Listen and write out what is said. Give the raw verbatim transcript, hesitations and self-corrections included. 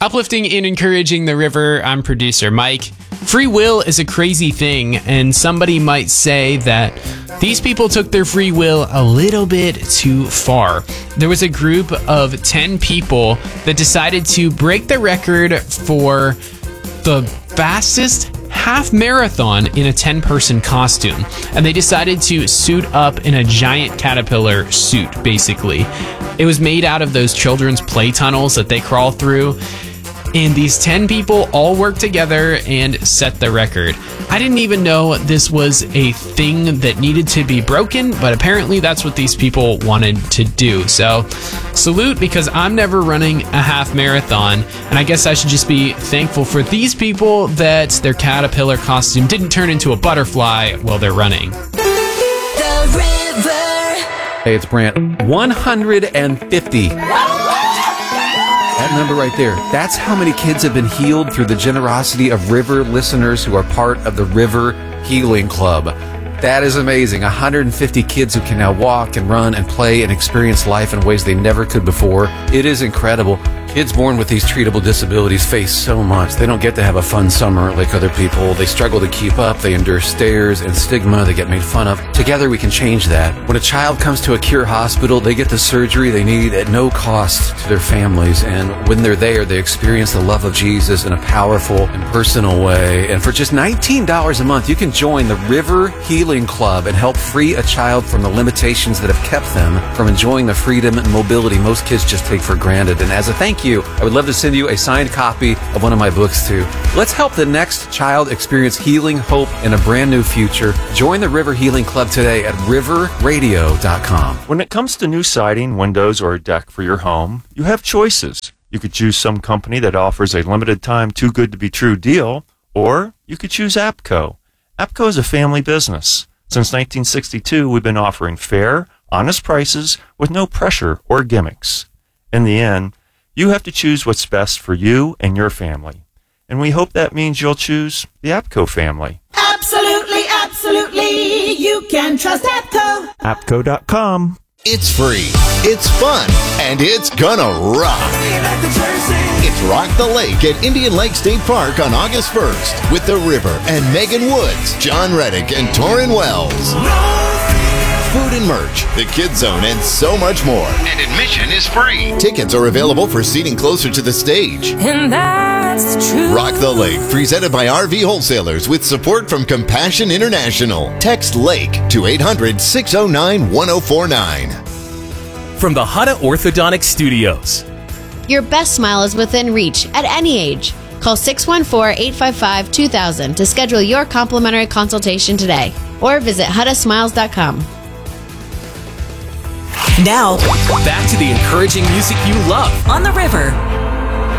Uplifting and encouraging the river, I'm producer Mike. Free will is a crazy thing, and somebody might say that these people took their free will a little bit too far. There was a group of ten people that decided to break the record for the fastest half marathon in a ten-person costume, and they decided to suit up in a giant caterpillar suit, basically. It was made out of those children's play tunnels that they crawl through, and these ten people all worked together and set the record. I didn't even know this was a thing that needed to be broken, but apparently that's what these people wanted to do. So, salute, because I'm never running a half marathon, and I guess I should just be thankful for these people that their caterpillar costume didn't turn into a butterfly while they're running. The river. Hey, it's Brant. one hundred fifty. That number right there, that's how many kids have been healed through the generosity of River listeners who are part of the River Healing Club. That is amazing. one hundred fifty kids who can now walk and run and play and experience life in ways they never could before. It is incredible. Kids born with these treatable disabilities face so much. They don't get to have a fun summer like other people. They struggle to keep up. They endure stares and stigma. They get made fun of. Together we can change that. When a child comes to a Cure hospital, they get the surgery they need at no cost to their families. And when they're there, they experience the love of Jesus in a powerful and personal way. And for just nineteen dollars a month, you can join the River Healing Club and help free a child from the limitations that have kept them from enjoying the freedom and mobility most kids just take for granted. And as a thank you, I would love to send you a signed copy of one of my books too. Let's help the next child experience healing, hope, and a brand new future. Join the River Healing Club today at river radio dot com. When it comes to new siding, windows, or a deck for your home, you have choices. You could choose some company that offers a limited time too good to be true deal, or you could choose APCO. APCO is a family business. Since nineteen sixty-two, we've been offering fair, honest prices with no pressure or gimmicks. In the end, you have to choose what's best for you and your family. And we hope that means you'll choose the APCO family. Absolutely, absolutely. You can trust APCO. APCO dot com. It's free, it's fun, and it's gonna rock. It's Rock the Lake at Indian Lake State Park on August first with The River and Megan Woods, John Reddick, and Torrin Wells. Food and merch, the Kids Zone, and so much more. And admission is free. Tickets are available for seating closer to the stage. And that's the truth. Rock the Lake, presented by R V Wholesalers with support from Compassion International. Text LAKE to eight hundred, six oh nine, one oh four nine. From the Hutta Orthodontic Studios. Your best smile is within reach at any age. Call six one four, eight five five, two thousand to schedule your complimentary consultation today, or visit hutta smiles dot com. Now, back to the encouraging music you love On the river.